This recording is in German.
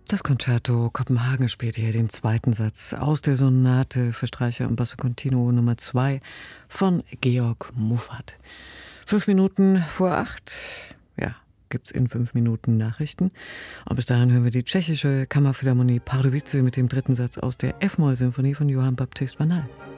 Das Concerto Kopenhagen spielt hier den zweiten Satz aus der Sonate für Streicher und Basso Continuo Nummer 2 von Georg Muffat. 7:05. Ja, gibt's in 5 Minuten Nachrichten. Und bis dahin hören wir die tschechische Kammerphilharmonie Pardubice mit dem dritten Satz aus der F-Moll-Sinfonie von Johann Baptist van Hal.